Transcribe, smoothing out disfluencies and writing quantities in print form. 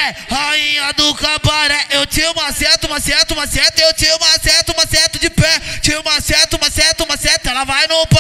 rainha do cabaré. Eu te maceto, maceto, maceto. Eu te maceto, maceto de pé. Te maceto, maceto, maceto. Ela vai no